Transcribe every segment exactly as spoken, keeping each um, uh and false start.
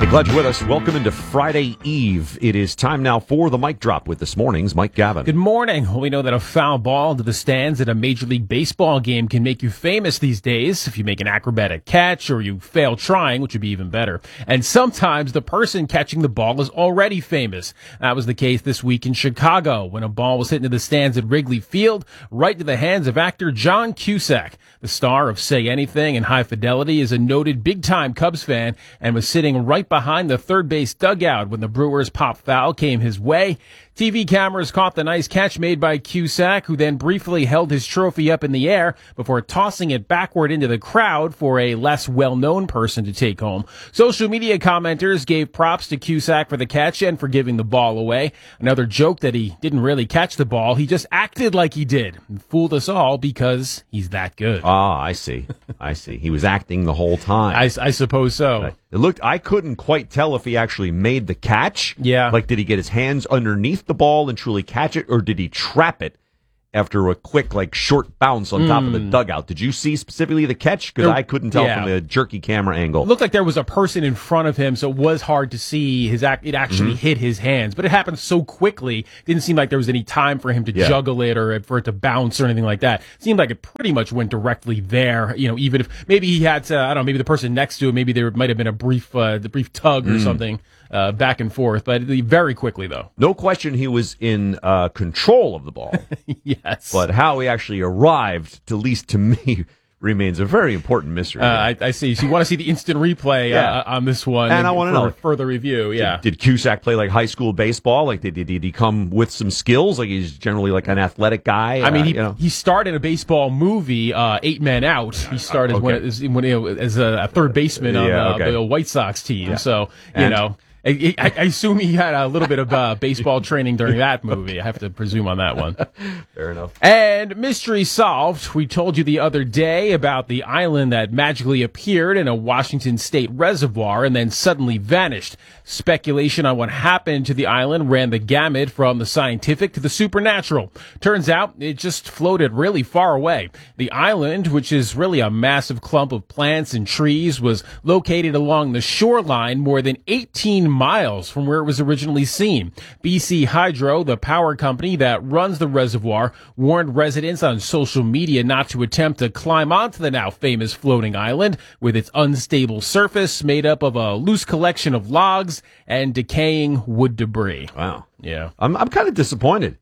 Hey, glad you're with us. Welcome into Friday Eve. It is time now for the mic drop with this morning's Mike Gavin. Good morning. Well, we know that a foul ball to the stands at a Major League Baseball game can make you famous these days if you make an acrobatic catch or you fail trying, which would be even better. And sometimes the person catching the ball is already famous. That was the case this week in Chicago when a ball was hit into the stands at Wrigley Field right into the hands of actor John Cusack. The star of Say Anything and High Fidelity is a noted big-time Cubs fan and was sitting right behind the third base dugout when the Brewers' pop foul came his way. T V cameras caught the nice catch made by Cusack, who then briefly held his trophy up in the air before tossing it backward into the crowd for a less well-known person to take home. Social media commenters gave props to Cusack for the catch and for giving the ball away. Another joke that he didn't really catch the ball, he just acted like he did and fooled us all because he's that good. Ah, I see. I see. He was acting the whole time. I, I suppose so. Right. It looked, I couldn't quite tell if he actually made the catch. Yeah. Like, did he get his hands underneath the ball and truly catch it, or did he trap it after a quick, like, short bounce on top mm. of the dugout? Did you see specifically the catch? Because I couldn't tell yeah. from the jerky camera angle. It looked like there was a person in front of him, so it was hard to see his act. It actually mm-hmm. hit his hands, but it happened so quickly. It didn't seem like there was any time for him to yeah. juggle it or for it to bounce or anything like that. It seemed like it pretty much went directly there. You know, even if maybe he had to, I don't know, maybe the person next to him, maybe there might have been a brief, uh, the brief tug or mm. something. Uh, back and forth, but very quickly, though. No question he was in uh, control of the ball. Yes. But how he actually arrived, to least to me, remains a very important mystery. Uh, I, I see. So you want to see the instant replay yeah. uh, on this one. And, and I want to know. Further review, yeah. Did, did Cusack play like high school baseball? Like, did, did, did he come with some skills? Like, he's generally like an athletic guy? I mean, uh, he you know? he starred in a baseball movie, uh, Eight Men Out. He starred as, okay. when, as, when, you know, as a third baseman on yeah, uh, okay. the White Sox team. Yeah. So, you and, know. I, I assume he had a little bit of uh, baseball training during that movie. I have to presume on that one. Fair enough. And mystery solved. We told you the other day about the island that magically appeared in a Washington state reservoir and then suddenly vanished. Speculation on what happened to the island ran the gamut from the scientific to the supernatural. Turns out it just floated really far away. The island, which is really a massive clump of plants and trees, was located along the shoreline more than eighteen miles from where it was originally seen. B C Hydro, the power company that runs the reservoir, warned residents on social media not to attempt to climb onto the now famous floating island with its unstable surface made up of a loose collection of logs and decaying wood debris. Wow. Yeah. I'm I'm kind of disappointed.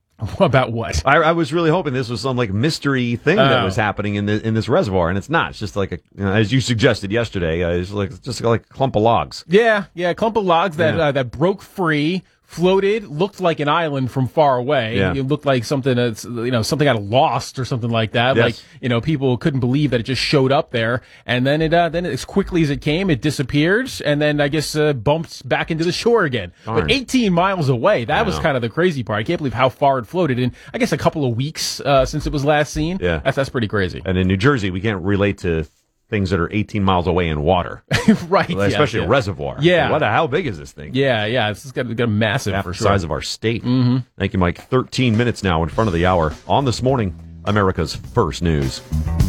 About what? I, I was really hoping this was some like mystery thing oh. that was happening in the in this reservoir, and it's not. It's just like a, you know, as you suggested yesterday, uh, it's like it's just like a clump of logs. Yeah, yeah, a clump of logs that yeah. uh, that broke free, floated, looked like an island from far away. Yeah. It looked like something that's, you know, something out of Lost or something like that. Yes. Like, you know, people couldn't believe that it just showed up there, and then it uh, then as quickly as it came, it disappeared, and then I guess uh, bumped back into the shore again. Darn. But eighteen miles away, that was kind of the crazy part. I can't believe how far it floated in. I guess a couple of weeks uh, since it was last seen. Yeah, that's that's pretty crazy. And in New Jersey, we can't relate to things that are eighteen miles away in water. Right. Especially yeah, a yeah. reservoir. Yeah. What? How big is this thing? Yeah, yeah. It's got, got a massive Half for the sure. size of our state. Mm-hmm. Thank you, Mike. thirteen minutes now in front of the hour on This Morning, America's First News.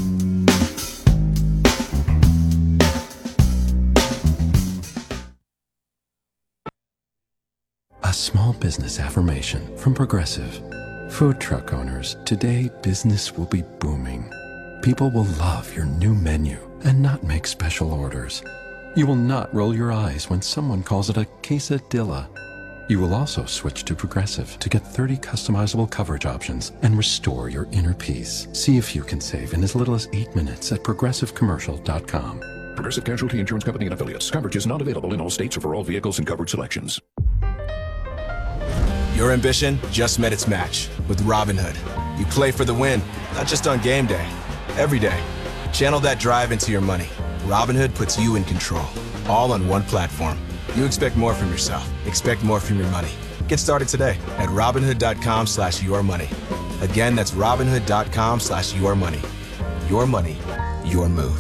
A small business affirmation from Progressive. Food truck owners, today business will be booming. People will love your new menu and not make special orders. You will not roll your eyes when someone calls it a quesadilla. You will also switch to Progressive to get thirty customizable coverage options and restore your inner peace. See if you can save in as little as eight minutes at progressive commercial dot com. Progressive Casualty Insurance Company and Affiliates. Coverage is not available in all states or for all vehicles and coverage selections. Your ambition just met its match with Robinhood. You play for the win, not just on game day, every day. Channel that drive into your money. Robinhood puts you in control, all on one platform. You expect more from yourself. Expect more from your money. Get started today at Robinhood.com slash your money. Again, that's Robinhood.com slash your money. Your money, your move.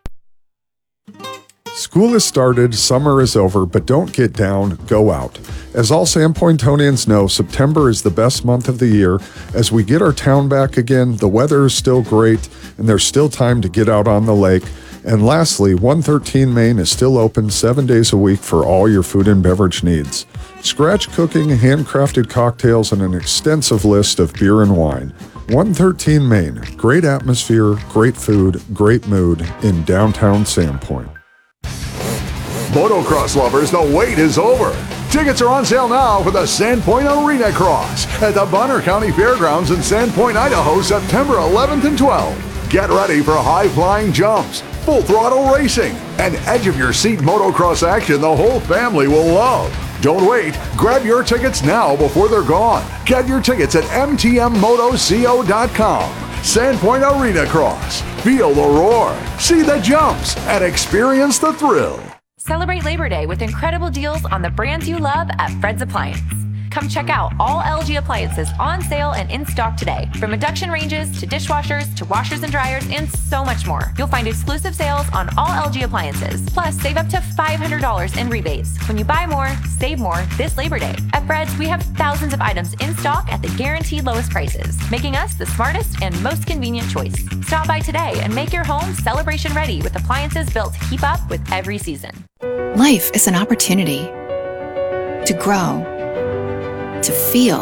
School has started, summer is over, but don't get down, go out. As all Sandpointonians know, September is the best month of the year. As we get our town back again, the weather is still great, and there's still time to get out on the lake. And lastly, one thirteen Main is still open seven days a week for all your food and beverage needs. Scratch cooking, handcrafted cocktails, and an extensive list of beer and wine. one thirteen Main, great atmosphere, great food, great mood in downtown Sandpoint. Motocross lovers, the wait is over. Tickets are on sale now for the Sandpoint Arena Cross at the Bonner County Fairgrounds in Sandpoint, Idaho, September eleventh and twelfth. Get ready for high-flying jumps, full-throttle racing, and edge-of-your-seat motocross action the whole family will love. Don't wait. Grab your tickets now before they're gone. Get your tickets at m t m moto co dot com. Sandpoint Arena Cross. Feel the roar, see the jumps, and experience the thrill. Celebrate Labor Day with incredible deals on the brands you love at Fred's Appliance. Come check out all L G appliances on sale and in stock today. From induction ranges to dishwashers to washers and dryers and so much more. You'll find exclusive sales on all L G appliances. Plus, save up to five hundred dollars in rebates. When you buy more, save more this Labor Day. At Fred's, we have thousands of items in stock at the guaranteed lowest prices, making us the smartest and most convenient choice. Stop by today and make your home celebration ready with appliances built to keep up with every season. Life is an opportunity to grow, to feel